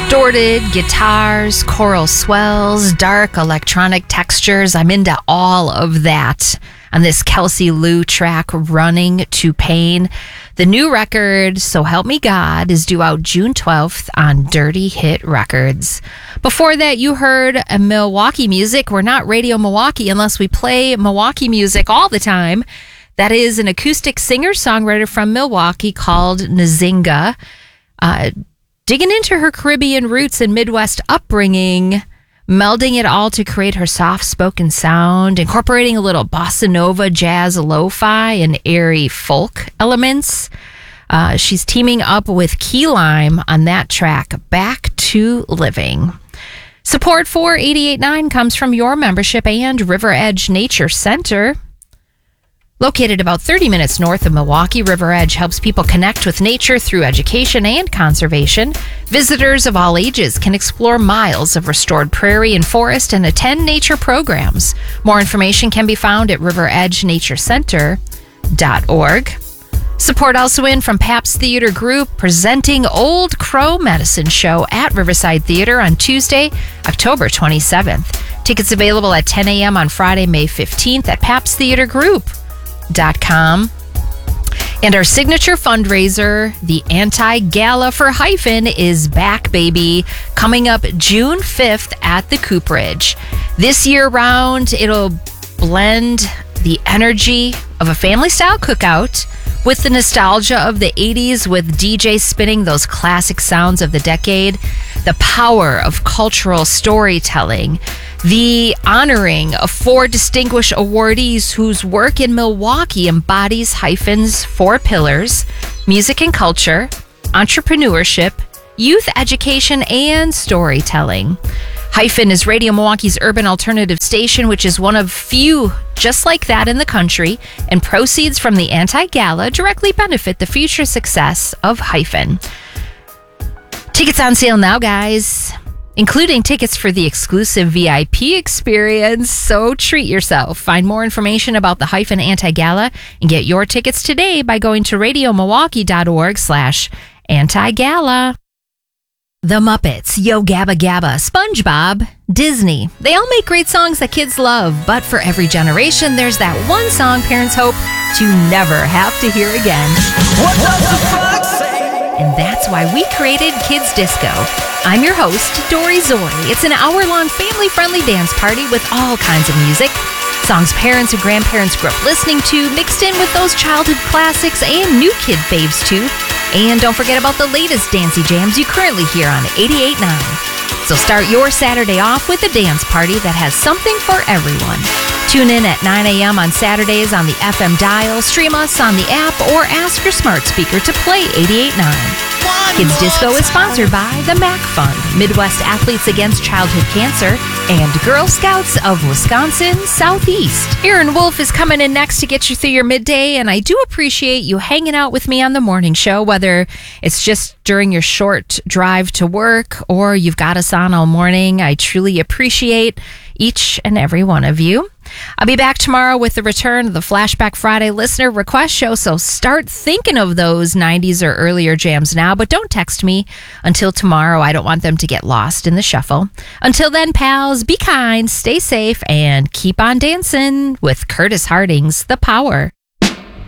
Distorted guitars, choral swells, dark electronic textures. I'm into all of that on this Kelsey Lou track, Running to Pain. The new record, So Help Me God, is due out June 12th on Dirty Hit Records. Before that, you heard Milwaukee music. We're not Radio Milwaukee unless we play Milwaukee music all the time. That is an acoustic singer-songwriter from Milwaukee called Nzinga. Digging into her Caribbean roots and Midwest upbringing, melding it all to create her soft-spoken sound, incorporating a little bossa nova, jazz, lo-fi, and airy folk elements. She's teaming up with Key Lime on that track, Back to Living. Support for 88.9 comes from your membership and River Edge Nature Center. Located about 30 minutes north of Milwaukee, River Edge helps people connect with nature through education and conservation. Visitors of all ages can explore miles of restored prairie and forest and attend nature programs. More information can be found at riveredgenaturecenter.org. Support also in from Pabst Theater Group, presenting Old Crow Medicine Show at Riverside Theater on Tuesday, October 27th. Tickets available at 10 a.m. on Friday, May 15th at pabsttheatergroup.com. And our signature fundraiser, the Anti-Gala for Hyphen, is back, baby, coming up June 5th at the Cooperage. This year round, it'll blend the energy of a family-style cookout with the nostalgia of the 80s, with DJs spinning those classic sounds of the decade, the power of cultural storytelling, the honoring of 4 distinguished awardees whose work in Milwaukee embodies Hyphen's 4 pillars: music and culture, entrepreneurship, youth education, and storytelling. Hyphen is Radio Milwaukee's urban alternative station, which is one of few just like that in the country, and proceeds from the Anti-Gala directly benefit the future success of Hyphen. Tickets on sale now, guys, including tickets for the exclusive VIP experience, so treat yourself. Find more information about the Hyphen Anti-Gala and get your tickets today by going to radiomilwaukee.org/anti-gala. The Muppets, Yo Gabba Gabba, SpongeBob, Disney. They all make great songs that kids love, but for every generation, there's that one song parents hope to never have to hear again. What does the fuck say? And that's why we created Kids Disco. I'm your host, Dory Zori. It's an hour-long family-friendly dance party with all kinds of music. Songs parents and grandparents grew up listening to, mixed in with those childhood classics and new kid faves too. And don't forget about the latest dancey jams you currently hear on 88.9. So start your Saturday off with a dance party that has something for everyone. Tune in at 9 a.m. on Saturdays on the FM dial, stream us on the app, or ask your smart speaker to play 88.9. Kids Disco is sponsored by the MAC Fund, Midwest Athletes Against Childhood Cancer, and Girl Scouts of Wisconsin Southeast. Aaron Wolf is coming in next to get you through your midday, and I do appreciate you hanging out with me on the morning show, whether it's just during your short drive to work or you've got us on all morning. I truly appreciate each and every one of you. I'll be back tomorrow with the return of the Flashback Friday listener request show, so start thinking of those 90s or earlier jams now, but don't text me until tomorrow. I don't want them to get lost in the shuffle. Until then, pals, be kind, stay safe, and keep on dancing with Curtis Harding's The Power.